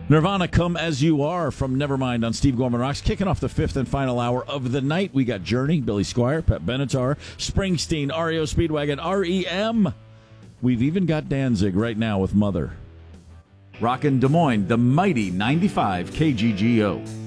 Nirvana, Come As You Are from Nevermind on Steve Gorman Rocks. Kicking off the fifth and final hour of the night, we got Journey, Billy Squier, Pat Benatar, Springsteen, REO Speedwagon, REM. We've even got Danzig right now with Mother. Rockin' Des Moines, the mighty 95 KGGO.